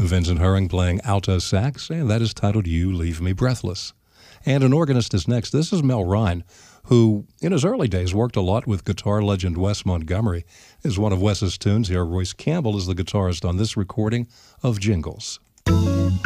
Vincent Herring playing alto sax, and that is titled You Leave Me Breathless. And an organist is next. This is Mel Ryan, who in his early days worked a lot with guitar legend Wes Montgomery. This is one of Wes's tunes. Here, Royce Campbell is the guitarist on this recording of Jingles.